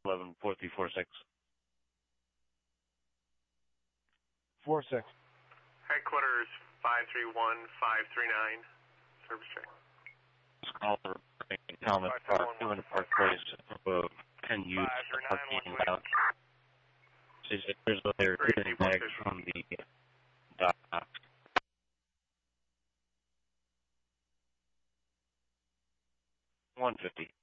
114346. 46. Headquarters 531539. Service check. This caller Thomas Park, doing Park Place, above 10 youths parking out. Says that there's a layer of bags from the dock. 150.